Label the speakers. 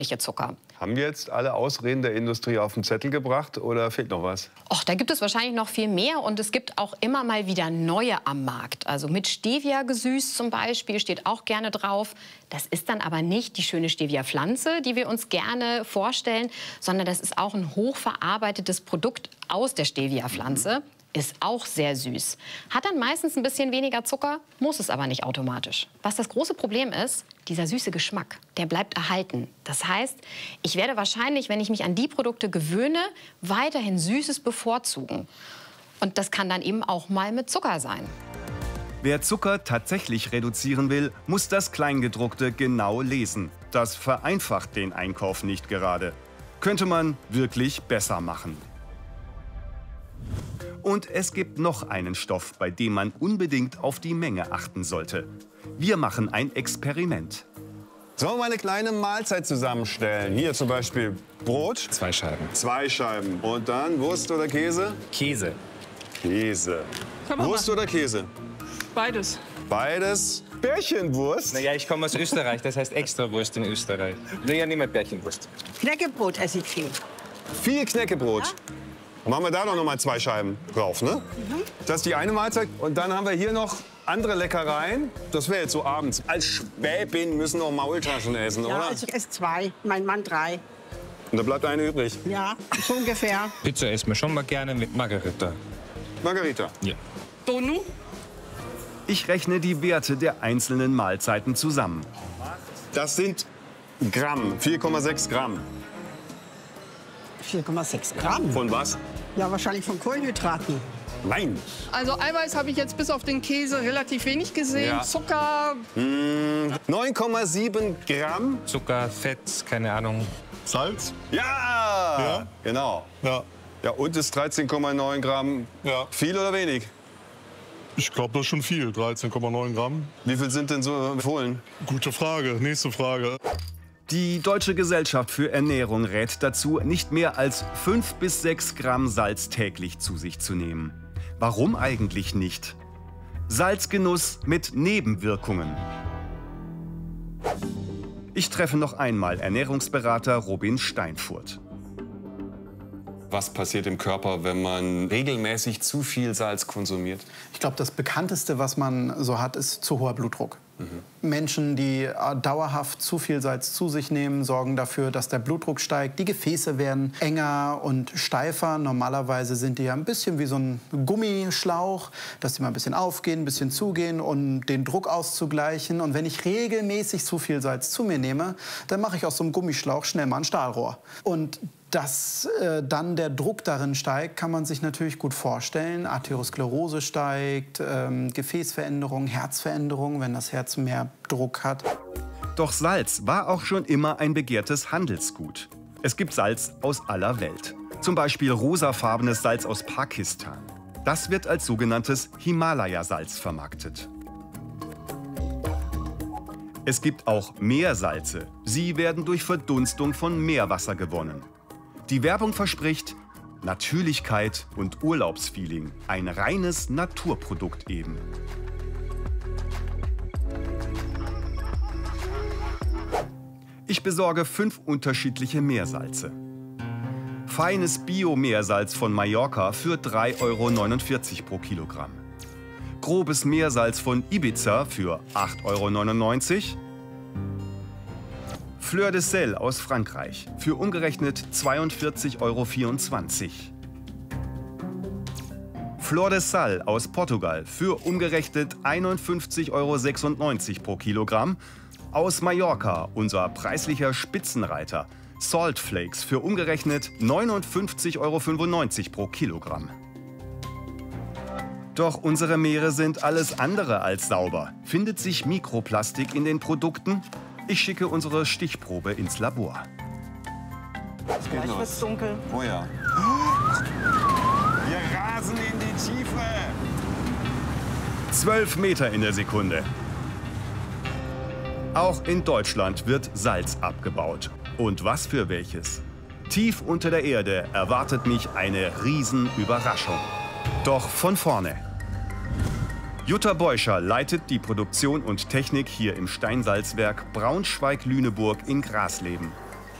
Speaker 1: Zucker.
Speaker 2: Haben wir jetzt alle Ausreden der Industrie auf den Zettel gebracht oder fehlt noch was?
Speaker 1: Och, da gibt es wahrscheinlich noch viel mehr und es gibt auch immer mal wieder neue am Markt. Also mit Stevia gesüßt zum Beispiel steht auch gerne drauf. Das ist dann aber nicht die schöne Stevia-Pflanze, die wir uns gerne vorstellen, sondern das ist auch ein hochverarbeitetes Produkt aus der Stevia-Pflanze. Ist auch sehr süß. Hat dann meistens ein bisschen weniger Zucker, muss es aber nicht automatisch. Was das große Problem ist, dieser süße Geschmack, der bleibt erhalten. Das heißt, ich werde wahrscheinlich, wenn ich mich an die Produkte gewöhne, weiterhin Süßes bevorzugen. Und das kann dann eben auch mal mit Zucker sein.
Speaker 3: Wer Zucker tatsächlich reduzieren will, muss das Kleingedruckte genau lesen. Das vereinfacht den Einkauf nicht gerade. Könnte man wirklich besser machen. Und es gibt noch einen Stoff, bei dem man unbedingt auf die Menge achten sollte. Wir machen ein Experiment.
Speaker 2: Sollen wir mal eine kleine Mahlzeit zusammenstellen? Hier zum Beispiel Brot.
Speaker 4: 2 Scheiben.
Speaker 2: 2 Scheiben. Und dann Wurst oder Käse?
Speaker 4: Käse.
Speaker 2: Käse. Wurst oder Käse?
Speaker 5: Beides.
Speaker 2: Beides. Bärchenwurst?
Speaker 4: Naja, ich komme aus Österreich, das heißt Extrawurst in Österreich. Naja, nicht mehr Bärchenwurst.
Speaker 6: Knäckebrot esse ich viel.
Speaker 2: Viel Knäckebrot. Ja? Machen wir da noch mal 2 Scheiben drauf, ne? Das ist die eine Mahlzeit. Und dann haben wir hier noch andere Leckereien. Das wäre jetzt so abends. Als Schwäbin müssen noch Maultaschen essen,
Speaker 6: Ja,
Speaker 2: oder?
Speaker 6: also ich esse 2, mein Mann 3.
Speaker 2: Und da bleibt eine übrig.
Speaker 6: Ja, so ungefähr.
Speaker 4: Pizza essen wir schon mal gerne mit Margarita.
Speaker 2: Margarita?
Speaker 4: Ja.
Speaker 5: Donu?
Speaker 3: Ich rechne die Werte der einzelnen Mahlzeiten zusammen.
Speaker 2: Das sind Gramm, 4,6 Gramm.
Speaker 6: 4,6 Gramm.
Speaker 2: Von was?
Speaker 6: Ja, wahrscheinlich von Kohlenhydraten.
Speaker 2: Nein.
Speaker 5: Also Eiweiß habe ich jetzt bis auf den Käse relativ wenig gesehen.
Speaker 2: Ja.
Speaker 5: Zucker,
Speaker 2: 9,7 Gramm.
Speaker 4: Zucker, Fett, keine Ahnung.
Speaker 7: Salz?
Speaker 2: Ja, genau.
Speaker 7: Ja.
Speaker 2: Ja, und ist 13,9 Gramm.
Speaker 7: Ja.
Speaker 2: Viel oder wenig?
Speaker 7: Ich glaube, das ist schon viel. 13,9 Gramm.
Speaker 2: Wie viel sind denn so empfohlen?
Speaker 7: Gute Frage. Nächste Frage.
Speaker 3: Die Deutsche Gesellschaft für Ernährung rät dazu, nicht mehr als 5 bis 6 Gramm Salz täglich zu sich zu nehmen. Warum eigentlich nicht? Salzgenuss mit Nebenwirkungen. Ich treffe noch einmal Ernährungsberater Robin Steinfurth.
Speaker 2: Was passiert im Körper, wenn man regelmäßig zu viel Salz konsumiert?
Speaker 8: Ich glaube, das Bekannteste, was man so hat, ist zu hoher Blutdruck. Menschen, die dauerhaft zu viel Salz zu sich nehmen, sorgen dafür, dass der Blutdruck steigt. Die Gefäße werden enger und steifer. Normalerweise sind die ja ein bisschen wie so ein Gummischlauch, dass die mal ein bisschen aufgehen, ein bisschen zugehen, um den Druck auszugleichen. Und wenn ich regelmäßig zu viel Salz zu mir nehme, dann mache ich aus so einem Gummischlauch schnell mal ein Stahlrohr. Und dass dann der Druck darin steigt, kann man sich natürlich gut vorstellen. Arteriosklerose steigt, Gefäßveränderungen, Herzveränderungen, wenn das Herz mehr Druck hat.
Speaker 3: Doch Salz war auch schon immer ein begehrtes Handelsgut. Es gibt Salz aus aller Welt. Zum Beispiel rosafarbenes Salz aus Pakistan. Das wird als sogenanntes Himalaya-Salz vermarktet. Es gibt auch Meersalze. Sie werden durch Verdunstung von Meerwasser gewonnen. Die Werbung verspricht Natürlichkeit und Urlaubsfeeling. Ein reines Naturprodukt eben. Ich besorge 5 unterschiedliche Meersalze. Feines Bio-Meersalz von Mallorca für 3,49 € pro Kilogramm. Grobes Meersalz von Ibiza für 8,99 €. Fleur de Sel aus Frankreich für umgerechnet 42,24 €. Flor de Sal aus Portugal für umgerechnet 51,96 € pro Kilogramm. Aus Mallorca unser preislicher Spitzenreiter Salt Flakes für umgerechnet 59,95 € pro Kilogramm. Doch unsere Meere sind alles andere als sauber. Findet sich Mikroplastik in den Produkten? Ich schicke unsere Stichprobe ins Labor.
Speaker 6: Gleich wird's dunkel.
Speaker 2: Oh ja. Wir rasen in die Tiefe.
Speaker 3: 12 Meter in der Sekunde. Auch in Deutschland wird Salz abgebaut. Und was für welches? Tief unter der Erde erwartet mich eine Riesenüberraschung. Doch von vorne. Jutta Beuscher leitet die Produktion und Technik hier im Steinsalzwerk Braunschweig-Lüneburg in Grasleben.